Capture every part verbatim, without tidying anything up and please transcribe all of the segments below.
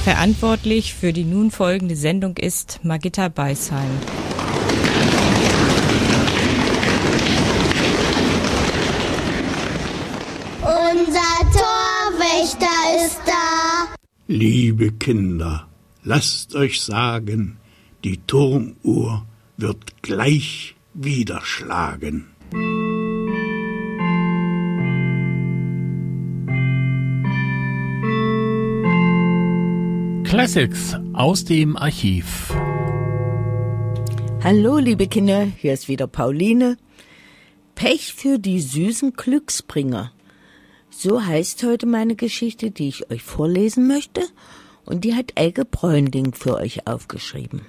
Verantwortlich für die nun folgende Sendung ist Margitta Beisheim. Unser Torwächter ist da. Liebe Kinder, lasst euch sagen, die Turmuhr wird gleich wieder schlagen. Classics aus dem Archiv. Hallo liebe Kinder, hier ist wieder Pauline. Pech für die süßen Glücksbringer. So heißt heute meine Geschichte, die ich euch vorlesen möchte, und die hat Elke Bräunding für euch aufgeschrieben.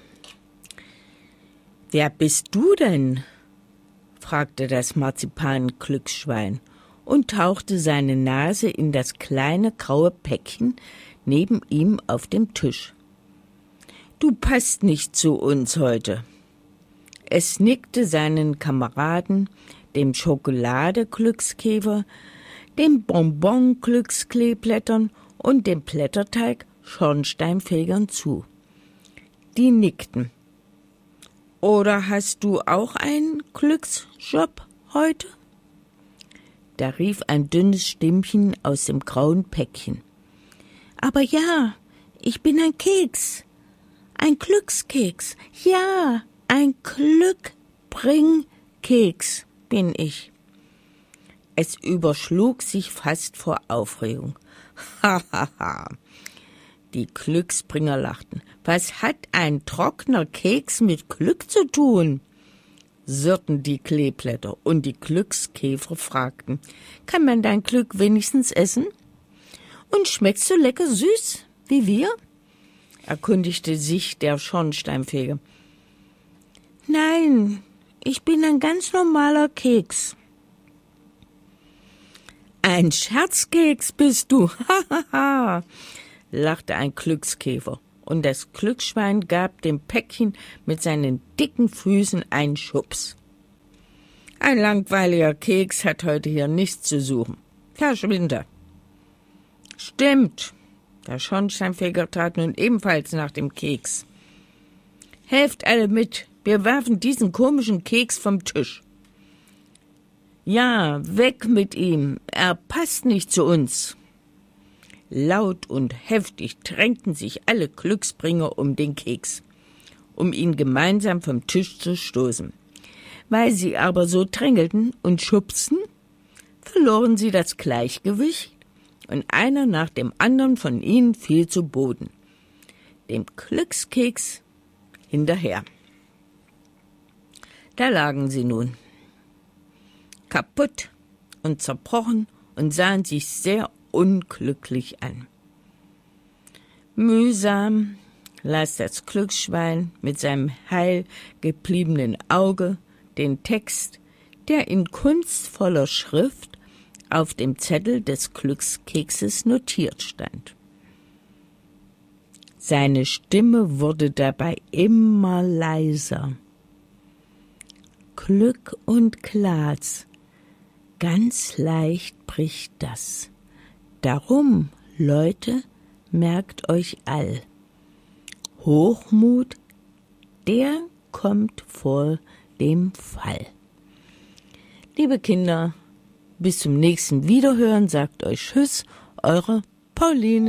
»Wer bist du denn?« fragte das Marzipan-Glücksschwein und tauchte seine Nase in das kleine graue Päckchen neben ihm auf dem Tisch. »Du passt nicht zu uns heute.« Es nickte seinen Kameraden, dem Schokolade-Glückskäfer, dem Bonbon-Glückskleeblättern und dem Blätterteig-Schornsteinfegern zu. Die nickten. »Oder hast du auch einen Glücksjob heute?« Da rief ein dünnes Stimmchen aus dem grauen Päckchen. »Aber ja, ich bin ein Keks, ein Glückskeks, ja, ein Glückbringkeks bin ich.« Es überschlug sich fast vor Aufregung. Ha, ha, ha. Die Glücksbringer lachten. »Was hat ein trockener Keks mit Glück zu tun?« surrten die Kleeblätter, und die Glückskäfer fragten, »Kann man dein Glück wenigstens essen? Und schmeckst du lecker süß, wie wir?« erkundigte sich der Schornsteinfeger. »Nein, ich bin ein ganz normaler Keks.« »Ein Scherzkeks bist du, ha, ha, ha«, lachte ein Glückskäfer, und das Glücksschwein gab dem Päckchen mit seinen dicken Füßen einen Schubs. »Ein langweiliger Keks hat heute hier nichts zu suchen. Verschwinde.« »Stimmt«, der Schornsteinfeger tat nun ebenfalls nach dem Keks. »Helft alle mit, wir werfen diesen komischen Keks vom Tisch.« »Ja, weg mit ihm, er passt nicht zu uns.« Laut und heftig drängten sich alle Glücksbringer um den Keks, um ihn gemeinsam vom Tisch zu stoßen. Weil sie aber so drängelten und schubsten, verloren sie das Gleichgewicht, und einer nach dem anderen von ihnen fiel zu Boden, dem Glückskeks hinterher. Da lagen sie nun, kaputt und zerbrochen, und sahen sich sehr unglücklich an. Mühsam las das Glücksschwein mit seinem heil gebliebenen Auge den Text, der in kunstvoller Schrift auf dem Zettel des Glückskekses notiert stand. Seine Stimme wurde dabei immer leiser. Glück und Glas, ganz leicht bricht das. Darum, Leute, merkt euch all. Hochmut, der kommt vor dem Fall. Liebe Kinder, bis zum nächsten Wiederhören sagt euch Tschüss, eure Pauline.